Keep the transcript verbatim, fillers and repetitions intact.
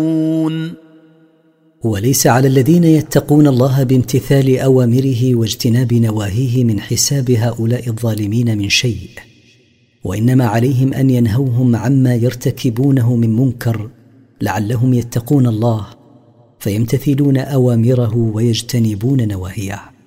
وليس على الذين يتقون الله بامتثال أوامره واجتناب نواهيه من حساب هؤلاء الظالمين من شيء، وإنما عليهم أن ينهوهم عما يرتكبونه من منكر لعلهم يتقون الله فيمتثلون أوامره ويجتنبون نواهيه.